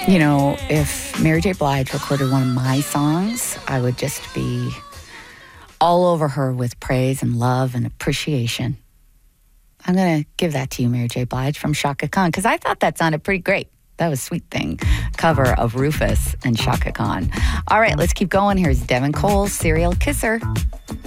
If Mary J. Blige recorded one of my songs, I would just be all over her with praise and love and appreciation. I'm going to give that to you, Mary J. Blige from Chaka Khan, because I thought that sounded pretty great. That was a Sweet Thing cover of Rufus and Chaka Khan. All right, let's keep going. Here's Devin Cole's Serial Kisser.